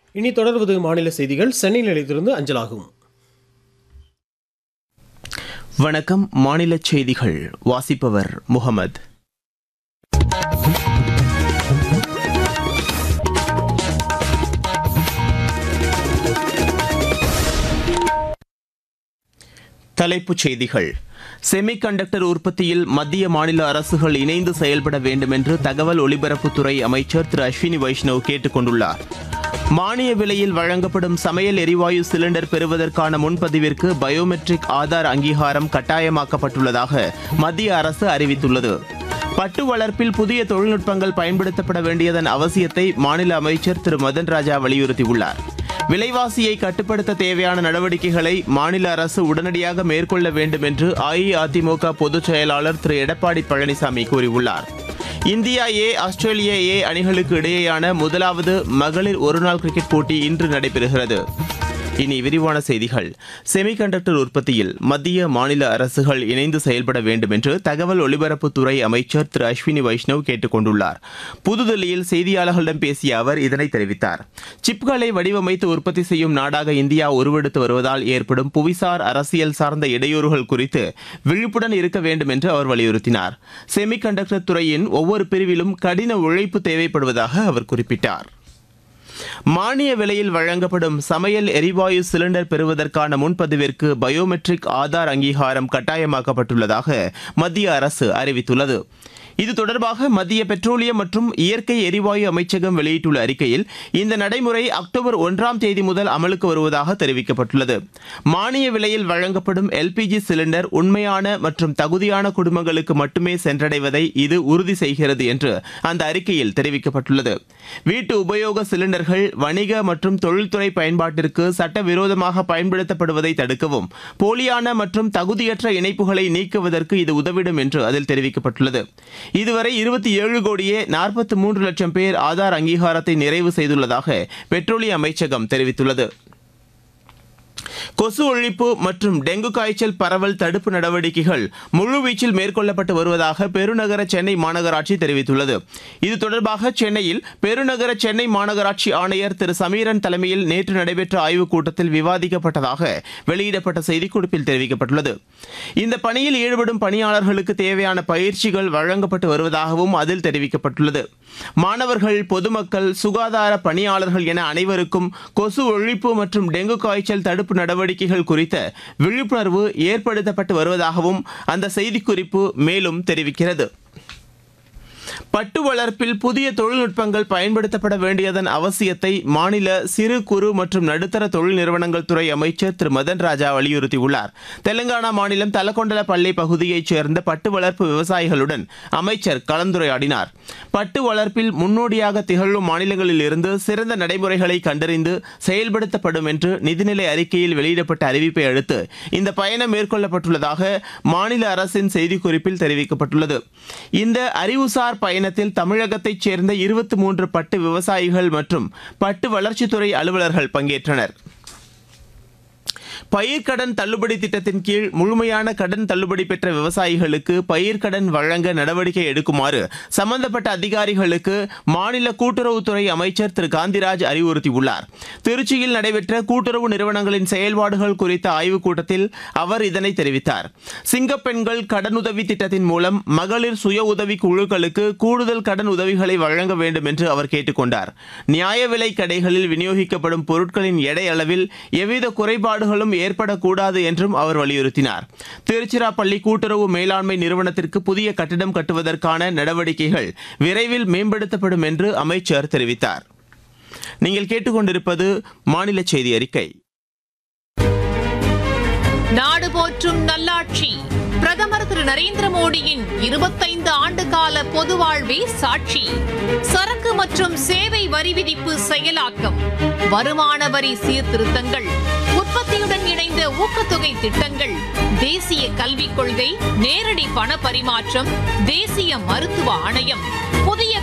இனி தொடர்வது மாநில செய்திகள். சென்னை நிலையத்திலிருந்து அஞ்சலாகும். வணக்கம். மாநில செய்திகள் வாசிப்பவர் முகமது. தலைப்புச் செய்திகள். செமிகண்டக்டர் உற்பத்தியில் மத்திய மாநில அரசுகள் இணைந்து செயல்பட வேண்டும் என்று தகவல் ஒலிபரப்புத்துறை அமைச்சர் திரு அஸ்வினி வைஷ்ணவ் கேட்டுக் கொண்டுள்ளார். மானிய விலையில் வழங்கப்படும் சமையல் எரிவாயு சிலிண்டர் பெறுவதற்கான முன்பதிவிற்கு பயோமெட்ரிக் ஆதார் அங்கீகாரம் கட்டாயமாக்கப்பட்டுள்ளதாக மத்திய அரசு அறிவித்துள்ளது. பட்டு வளர்ப்பில் புதிய தொழில்நுட்பங்கள் பயன்படுத்தப்பட வேண்டியதன் அவசியத்தை மாநில அமைச்சர் திரு மதன் ராஜா வலியுறுத்தியுள்ளார். விலைவாசியை கட்டுப்படுத்த தேவையான நடவடிக்கைகளை மாநில அரசு உடனடியாக மேற்கொள்ள வேண்டும் என்று அஇஅதிமுக பொதுச் செயலாளர் திரு எடப்பாடி பழனிசாமி கூறியுள்ளார். இந்தியா ஏ, ஆஸ்திரேலியா ஏ அணிகளுக்கு இடையேயான முதலாவது மகளிர் ஒருநாள் கிரிக்கெட் போட்டி இன்று நடைபெறுகிறது. இனி விரிவான செய்திகள். செமிகண்டக்டர் உற்பத்தியில் மத்திய மாநில அரசுகள் இணைந்து செயல்பட வேண்டும் என்று தகவல் ஒலிபரப்புத்துறை அமைச்சர் திரு அஸ்வினி வைஷ்ணவ் கேட்டுக் கொண்டுள்ளார். புதுதில்லியில் செய்தியாளர்களிடம் பேசிய அவர் இதனை தெரிவித்தார். சிப்களை வடிவமைத்து உற்பத்தி செய்யும் நாடாக இந்தியா உருவெடுத்து வருவதால் ஏற்படும் புவிசார் அரசியல் சார்ந்த இடையூறுகள் குறித்து விழிப்புடன் இருக்க வேண்டும் என்று அவர் வலியுறுத்தினார். செமிகண்டக்டர் துறையின் ஒவ்வொரு பிரிவிலும் கடின உழைப்பு தேவைப்படுவதாக அவர் குறிப்பிட்டார். மானிய விலையில் வழங்கப்படும் சமையல் எரிவாயு சிலிண்டர் பெறுவதற்கான முன்பதிவிற்கு பயோமெட்ரிக் ஆதார் அங்கீகாரம் கட்டாயமாக்கப்பட்டுள்ளதாக மத்திய அரசு அறிவித்துள்ளது. இது தொடர்பாக மத்திய பெட்ரோலியம் மற்றும் இயற்கை எரிவாயு அமைச்சகம் வெளியிட்டுள்ள அறிக்கையில் இந்த நடைமுறை அக்டோபர் 1ஆம் தேதி முதல் அமலுக்கு வருவதாக தெரிவிக்கப்பட்டுள்ளது. மானிய விலையில் வழங்கப்படும் எல்பிஜி சிலிண்டர் உண்மையான மற்றும் தகுதியான குடும்பங்களுக்கு மட்டுமே சென்றடைவதை இது உறுதி செய்கிறது என்று அந்த அறிக்கையில் தெரிவிக்கப்பட்டுள்ளது. வீட்டு உபயோக சிலிண்டர்கள் வணிக மற்றும் தொழில்துறை பயன்பாட்டிற்கு சட்டவிரோதமாக பயன்படுத்தப்படுவதை தடுக்கவும் போலியான மற்றும் தகுதியற்ற இணைப்புகளை நீக்குவதற்கு இது உதவிடும் என்று அதில் தெரிவிக்கப்பட்டுள்ளது. இதுவரை 27 கோடியே 43 லட்சம் பேர் ஆதார் அங்கீகாரத்தை நிறைவு செய்துள்ளதாக பெட்ரோலிய அமைச்சகம் தெரிவித்துள்ளது. கொசு ஒழிப்பு மற்றும் டெங்கு காய்ச்சல் பரவல் தடுப்பு நடவடிக்கைகள் முழுவீச்சில் மேற்கொள்ளப்பட்டு வருவதாக பெருநகர சென்னை மாநகராட்சி தெரிவித்துள்ளது. இது தொடர்பாக சென்னையில் பெருநகர சென்னை மாநகராட்சி ஆணையர் திரு சமீரன் தலைமையில் நேற்று நடைபெற்ற ஆய்வுக் கூட்டத்தில் விவாதிக்கப்பட்டதாக வெளியிடப்பட்ட செய்திக்குறிப்பில் தெரிவிக்கப்பட்டுள்ளது. இந்த பணியில் ஈடுபடும் பணியாளர்களுக்கு தேவையான பயிற்சிகள் வழங்கப்பட்டு வருவதாகவும் அதில் தெரிவிக்கப்பட்டுள்ளது. மாணவர்கள், பொதுமக்கள், சுகாதார பணியாளர்கள் என அனைவருக்கும் கொசு ஒழிப்பு மற்றும் டெங்கு காய்ச்சல் தடுப்பு நடவடிக்கைகள் குறித்த விழிப்புணர்வு ஏற்படுத்தப்பட்டு வருவதாகவும் அந்த செய்திக்குறிப்பு மேலும் தெரிவிக்கிறது. பட்டு வளர்ப்பில் புதிய தொழில்நுட்பங்கள் பயன்படுத்தப்பட வேண்டியதன் அவசியத்தை மாநில சிறு குறு மற்றும் நடுத்தர தொழில் நிறுவனங்கள் துறை அமைச்சர் திரு மதன் ராஜா வலியுறுத்தியுள்ளார். தெலுங்கானா மாநிலம் தலக்கொண்டலப்பள்ளி பகுதியைச் சேர்ந்த பட்டு வளர்ப்பு விவசாயிகளுடன் அமைச்சர் கலந்துரையாடினார். பட்டு வளர்ப்பில் முன்னோடியாக திகழும் மாநிலங்களில் இருந்து சிறந்த நடைமுறைகளை கண்டறிந்து செயல்படுத்தப்படும் என்று நிதிநிலை அறிக்கையில் வெளியிடப்பட்ட அறிவிப்பை அடுத்து இந்த பயணம் மேற்கொள்ளப்பட்டுள்ளதாக மாநில அரசின் செய்திக்குறிப்பில் தெரிவிக்கப்பட்டுள்ளது. இந்த அறிவுசார் பயணத்தில் தமிழகத்தைச் சேர்ந்த 23 பட்டு விவசாயிகள் மற்றும் பட்டு வளர்ச்சித்துறை அலுவலர்கள் பங்கேற்றனர். பயிர்க்கடன் தள்ளுபடி திட்டத்தின் கீழ் முழுமையான கடன் தள்ளுபடி பெற்ற விவசாயிகளுக்கு பயிர்க்கடன் வழங்க நடவடிக்கை எடுக்குமாறு சம்பந்தப்பட்ட அதிகாரிகளுக்கு மாநில கூட்டுறவுத்துறை அமைச்சர் திரு காந்திராஜ் அறிவுறுத்தியுள்ளார். திருச்சியில் நடைபெற்ற கூட்டுறவு நிறுவனங்களின் செயல்பாடுகள் குறித்த ஆய்வுக் கூட்டத்தில் அவர் இதனை தெரிவித்தார். சிங்கப்பெண்கள் கடனுதவி திட்டத்தின் மூலம் மகளிர் சுய உதவி குழுக்களுக்கு கூடுதல் கடன் உதவிகளை வழங்க வேண்டும் என்று அவர் கேட்டுக் கொண்டார். நியாய விலை கடைகளில் விநியோகிக்கப்படும் பொருட்களின் எடை அளவில் எவ்வித குறைபாடுகளும் ஏற்படக்கூடாது என்றும் அவர் வலியுறுத்தினார். திருச்சிராப்பள்ளி கூட்டுறவு மேலாண்மை நிறுவனத்திற்கு புதிய கட்டிடம் கட்டுவதற்கான நடவடிக்கைகள் விரைவில் மேம்படுத்தப்படும் என்று அமைச்சர் தெரிவித்தார். நீங்கள் கேட்டுக்கொண்டிருப்பது மாநில செய்தி அறிக்கை. நாடு போற்றும் நல்லாட்சி பிரதமர் திரு நரேந்திர மோடியின் 25 ஆண்டு கால பொது வாழ்வே சாட்சி. சரக்கு மற்றும் சேவை வரி விதிப்பு செயலாக்கம், வருமான வரி சீர்திருத்தங்கள், உற்பத்தியுடன் இணைந்த ஊக்கத்தொகை திட்டங்கள், தேசிய கல்விக் கொள்கை, நேரடி பண பரிமாற்றம், தேசிய மருத்துவ ஆணையம், புதிய